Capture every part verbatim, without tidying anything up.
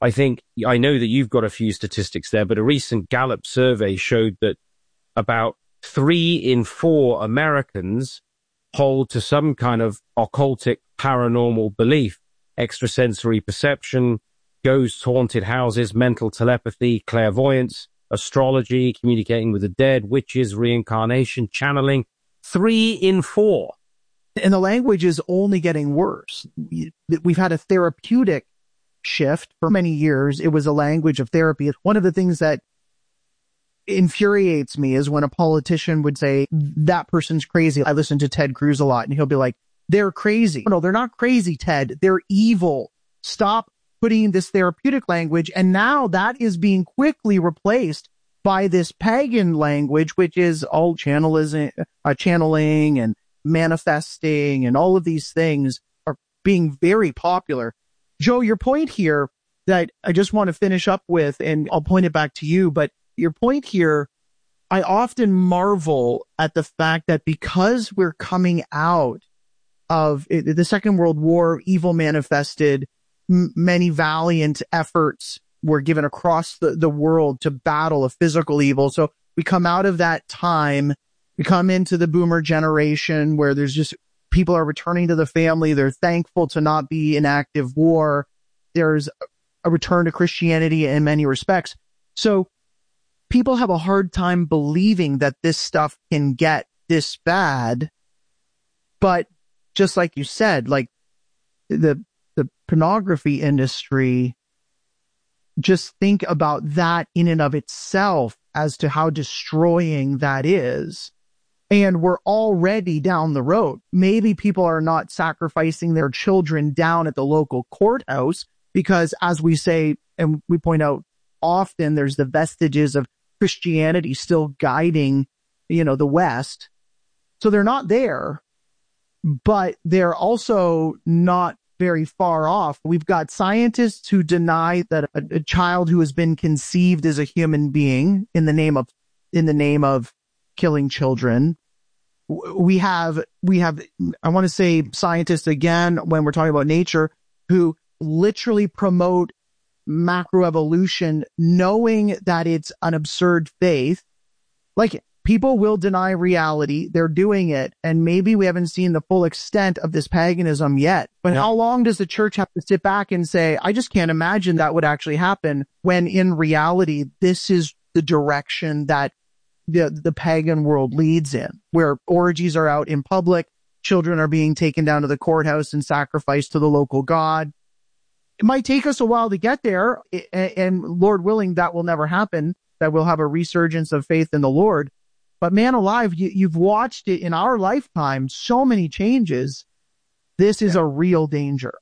I think, I know that you've got a few statistics there, but a recent Gallup survey showed that about three in four Americans hold to some kind of occultic paranormal belief, extrasensory perception, ghosts, haunted houses, mental telepathy, clairvoyance, astrology, communicating with the dead, witches, reincarnation, channeling. Three in four. And the language is only getting worse. We've had a therapeutic shift for many years. It was a language of therapy. One of the things that infuriates me is when a politician would say, that person's crazy. I listen to Ted Cruz a lot, and he'll be like, they're crazy. No, they're not crazy, Ted. They're evil. Stop putting this therapeutic language. And now that is being quickly replaced by this pagan language, which is all channeling, uh, channeling and manifesting, and all of these things are being very popular. Joe, your point here that I just want to finish up with, and I'll point it back to you, but your point here, I often marvel at the fact that because we're coming out of the Second World War, evil manifested, m- many valiant efforts were given across the, the world to battle a physical evil. So we come out of that time, we come into the boomer generation where there's just people are returning to the family. They're thankful to not be in active war. There's a return to Christianity in many respects. So people have a hard time believing that this stuff can get this bad. But just like you said, like the, the pornography industry, just think about that in and of itself as to how destroying that is. And we're already down the road. Maybe people are not sacrificing their children down at the local courthouse because, as we say, and we point out often, there's the vestiges of Christianity still guiding, you know, the West. So they're not there, but they're also not very far off. We've got scientists who deny that a, a child who has been conceived as a human being in the name of, in the name of killing children. We have, we have, I want to say scientists again, when we're talking about nature, who literally promote macroevolution, knowing that it's an absurd faith. Like, people will deny reality. They're doing it. And maybe we haven't seen the full extent of this paganism yet. But how long does the church have to sit back and say, I just can't imagine that would actually happen, when in reality, this is the direction that the, the pagan world leads in, where orgies are out in public, children are being taken down to the courthouse and sacrificed to the local god. It might take us a while to get there, and Lord willing, that will never happen, that we'll have a resurgence of faith in the Lord. But man alive, you, you've watched it in our lifetime, so many changes. This is a real danger.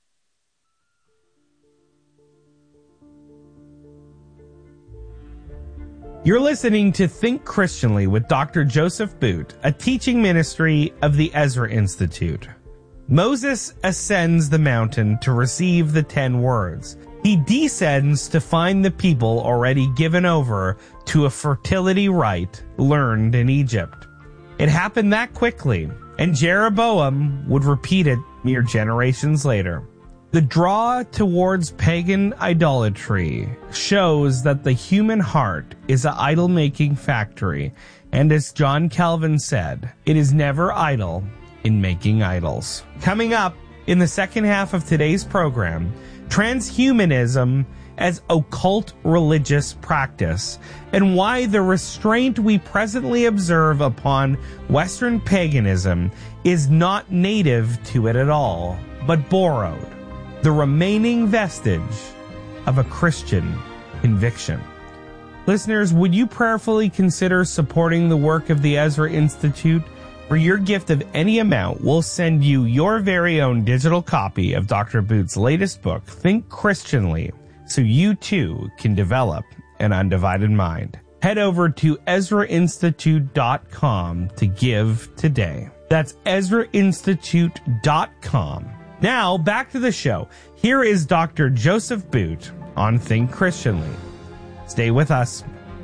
You're listening to Think Christianly with Doctor Joseph Boot, a teaching ministry of the Ezra Institute. Moses ascends the mountain to receive the ten words. He descends to find the people already given over to a fertility rite learned in Egypt. It happened that quickly, and Jeroboam would repeat it mere generations later. The draw towards pagan idolatry shows that the human heart is an idol-making factory, and as John Calvin said, it is never idle in making idols. Coming up in the second half of today's program, transhumanism as occult religious practice, and why the restraint we presently observe upon Western paganism is not native to it at all, but borrowed, the remaining vestige of a Christian conviction. Listeners, would you prayerfully consider supporting the work of the Ezra Institute? For your gift of any amount, we'll send you your very own digital copy of Doctor Boot's latest book, Think Christianly, so you too can develop an undivided mind. Head over to Ezra Institute dot com to give today. That's Ezra Institute dot com. Now, back to the show. Here is Doctor Joseph Boot on Think Christianly. Stay with us.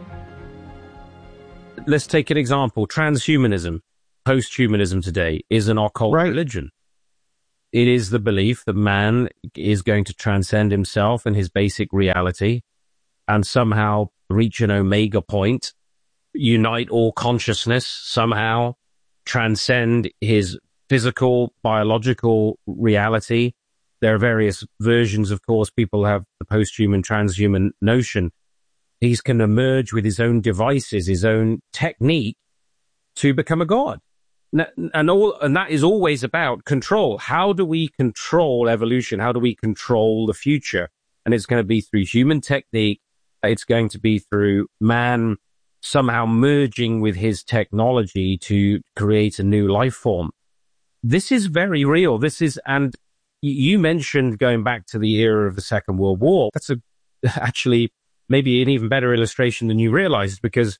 Let's take an example. Transhumanism, post-humanism today, is an occult right. religion. it is the belief that man is going to transcend himself and his basic reality and somehow reach an omega point, unite all consciousness, somehow transcend his physical, biological reality. There are various versions, of course. People have the post-human, transhuman notion. He can emerge with his own devices, his own technique to become a god. And all, and that is always about control. How do we control evolution? How do we control the future? And it's going to be through human technique. It's going to be through man somehow merging with his technology to create a new life form. This is very real. This is, and you mentioned going back to the era of the Second World War. That's a, actually maybe an even better illustration than you realized, because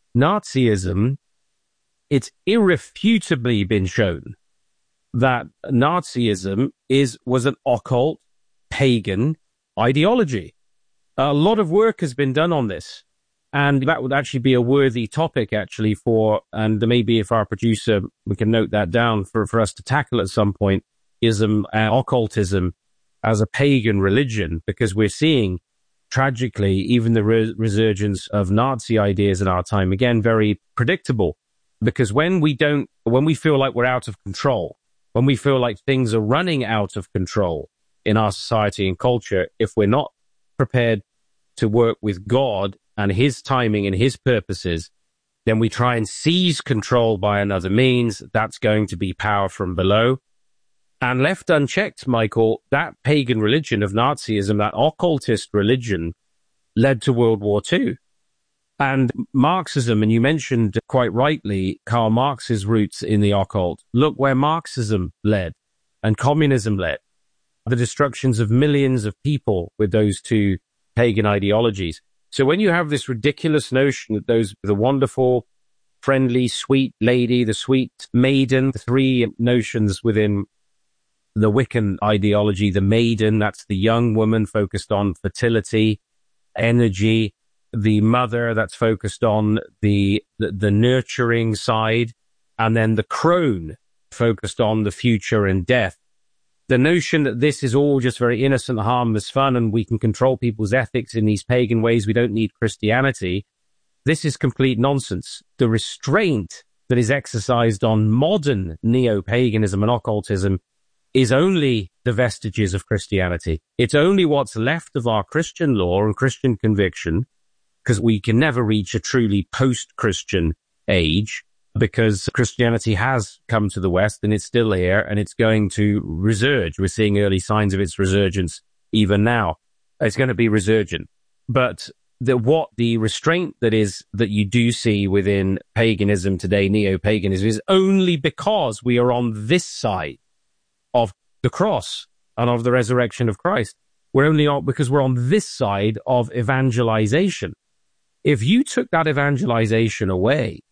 Nazism, it's irrefutably been shown that Nazism is, was an occult, pagan ideology. A lot of work has been done on this, and that would actually be a worthy topic actually for, and maybe if our producer, we can note that down for, for us to tackle at some point, ism, uh, occultism as a pagan religion, because we're seeing tragically even the re- resurgence of Nazi ideas in our time, again, very predictable. Because when we don't, when we feel like we're out of control, when we feel like things are running out of control in our society and culture, if we're not prepared to work with God and his timing and his purposes, then we try and seize control by another means. That's going to be power from below. And left unchecked, Michael, that pagan religion of Nazism, that occultist religion, led to World War Two. And Marxism, and you mentioned quite rightly Karl Marx's roots in the occult. Look where Marxism led and communism led. The destructions of millions of people with those two pagan ideologies. So when you have this ridiculous notion that those, the wonderful, friendly, sweet lady, the sweet maiden, the three notions within the Wiccan ideology, the maiden, that's the young woman focused on fertility, energy, the mother that's focused on the, the, the nurturing side, and then the crone focused on the future and death. The notion that this is all just very innocent, harmless fun, and we can control people's ethics in these pagan ways, we don't need Christianity, this is complete nonsense. The restraint that is exercised on modern neo-paganism and occultism is only the vestiges of Christianity. It's only what's left of our Christian law and Christian conviction, because we can never reach a truly post-Christian age, because Christianity has come to the West and it's still here and it's going to resurge. We're seeing early signs of its resurgence even now. It's going to be resurgent. But the, what the restraint that is, that you do see within paganism today, neo-paganism, is only because we are on this side of the cross and of the resurrection of Christ. We're only on, because we're on this side of evangelization. If you took that evangelization away,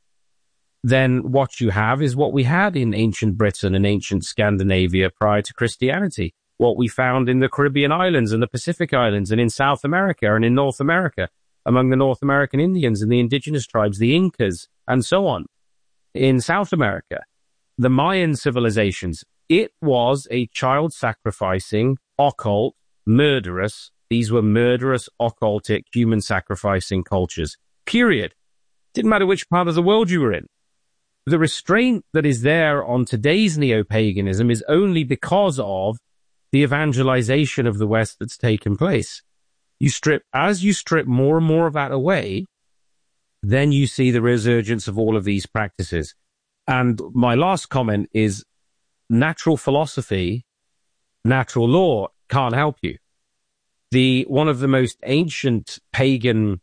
then what you have is what we had in ancient Britain and ancient Scandinavia prior to Christianity, what we found in the Caribbean islands and the Pacific islands and in South America and in North America, among the North American Indians and the indigenous tribes, the Incas, and so on. In South America, the Mayan civilizations, it was a child-sacrificing, occult, murderous, these were murderous, occultic, human-sacrificing cultures, period. Didn't matter which part of the world you were in. The restraint that is there on today's neo-paganism is only because of the evangelization of the West that's taken place. You strip, as you strip more and more of that away, then you see the resurgence of all of these practices. And my last comment is natural philosophy, natural law can't help you. The, one of the most ancient pagan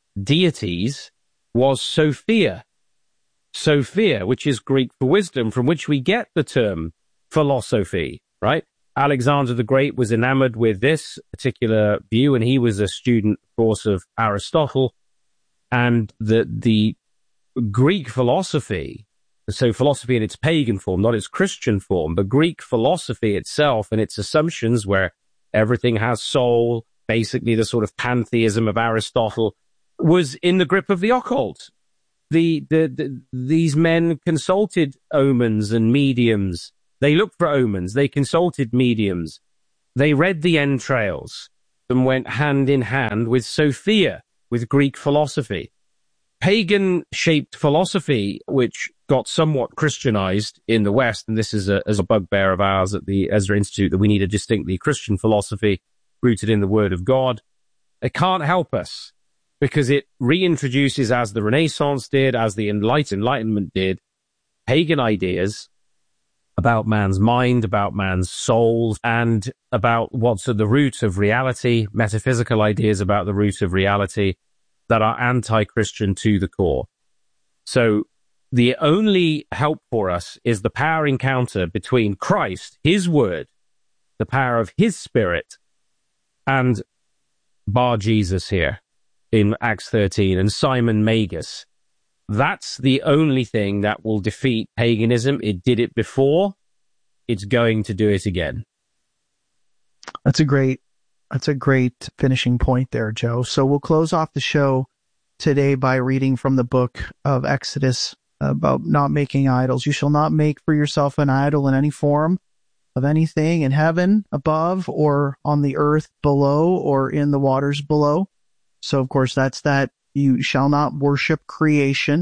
deities was Sophia. Sophia, which is Greek for wisdom, from which we get the term philosophy, right? Alexander the Great was enamored with this particular view, and he was a student, of course, of Aristotle. And the, the Greek philosophy, so philosophy in its pagan form, not its Christian form, but Greek philosophy itself and its assumptions where everything has soul, basically the sort of pantheism of Aristotle, was in the grip of the occult. The, the, the, these men consulted omens and mediums They looked for omens. They consulted mediums. They read the entrails and went hand in hand with Sophia, with Greek philosophy. Pagan-shaped philosophy, which got somewhat Christianized in the West, and this is a, as a bugbear of ours at the Ezra Institute, that we need a distinctly Christian philosophy rooted in the Word of God. It can't help us because it reintroduces, as the Renaissance did, as the Enlightenment did, pagan ideas about man's mind, about man's soul, and about what's at the root of reality, metaphysical ideas about the root of reality that are anti-Christian to the core. So the only help for us is the power encounter between Christ, his word, the power of his spirit, and Bar Jesus here in Acts thirteen, and Simon Magus. That's the only thing that will defeat paganism. It did it before. It's going to do it again. That's a great, that's a great finishing point there, Joe. So we'll close off the show today by reading from the book of Exodus about not making idols. You shall not make for yourself an idol in any form of anything in heaven above or on the earth below or in the waters below. So, of course, that's that you shall not worship creation.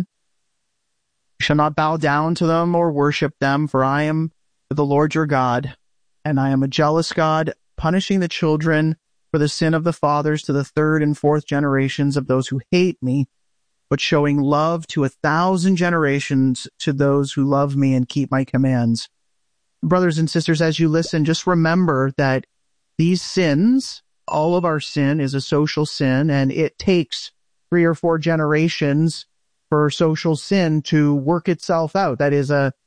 You shall not bow down to them or worship them, for I am the Lord your God, and I am a jealous God, punishing the children for the sin of the fathers to the third and fourth generations of those who hate me, but showing love to a thousand generations to those who love me and keep my commands. Brothers and sisters, as you listen, just remember that these sins, all of our sin is a social sin, and it takes three or four generations for social sin to work itself out. That is a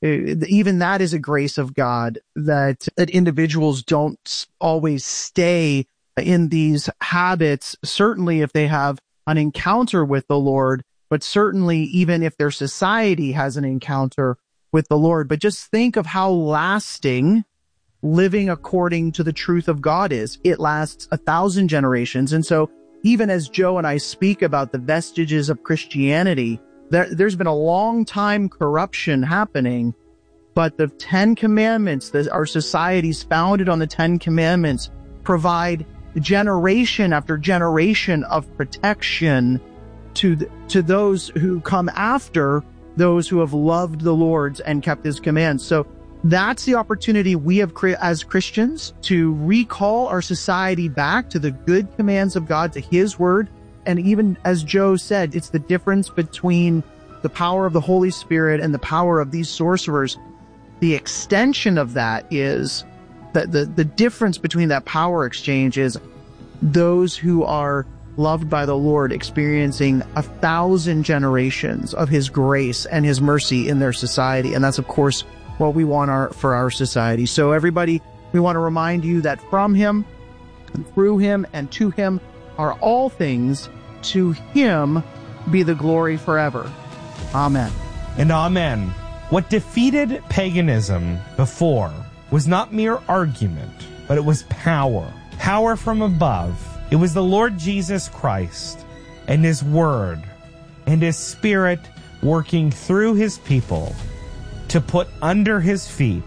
Even that is a grace of God, that, that individuals don't always stay in these habits, certainly if they have an encounter with the Lord, but certainly even if their society has an encounter with the Lord. But just think of how lasting living according to the truth of God is. It lasts a thousand generations. And so even as Joe and I speak about the vestiges of Christianity, There, there's been a long time corruption happening, but the Ten Commandments, the, our societies founded on the Ten Commandments, provide generation after generation of protection to the, to those who come after those who have loved the Lord and kept his commands. So that's the opportunity we have as Christians to recall our society back to the good commands of God, to his word. And even as Joe said, it's the difference between the power of the Holy Spirit and the power of these sorcerers. The extension of that is that the, the difference between that power exchange is those who are loved by the Lord experiencing a thousand generations of his grace and his mercy in their society. And that's, of course, what we want our, for our society. So everybody, we want to remind you that from him and through him and to him are all things. To him be the glory forever. Amen. And amen. What defeated paganism before was not mere argument, but it was power. Power from above. It was the Lord Jesus Christ and his word and his spirit working through his people to put under his feet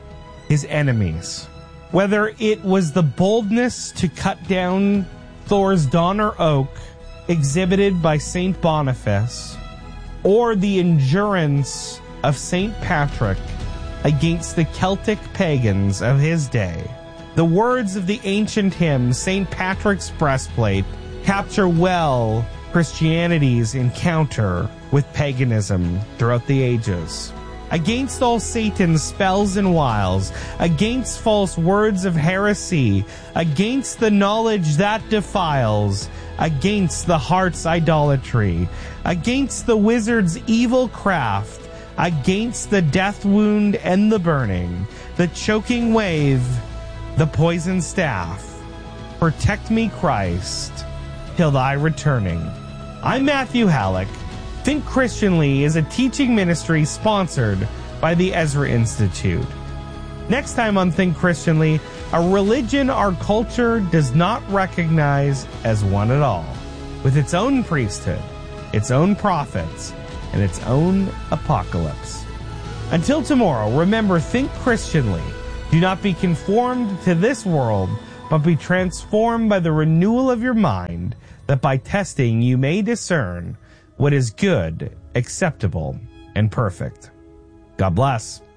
his enemies. Whether it was the boldness to cut down Thor's Donner Oak exhibited by Saint Boniface, or the endurance of Saint Patrick against the Celtic pagans of his day. The words of the ancient hymn, Saint Patrick's Breastplate, capture well Christianity's encounter with paganism throughout the ages. Against all Satan's spells and wiles, against false words of heresy, against the knowledge that defiles, against the heart's idolatry, against the wizard's evil craft, against the death wound and the burning, the choking wave, the poison staff. Protect me, Christ, till thy returning. I'm Matthew Halleck. Think Christianly is a teaching ministry sponsored by the Ezra Institute. Next time on Think Christianly, a religion our culture does not recognize as one at all, with its own priesthood, its own prophets, and its own apocalypse. Until tomorrow, remember, think Christianly. Do not be conformed to this world, but be transformed by the renewal of your mind, that by testing you may discern what is good, acceptable, and perfect. God bless.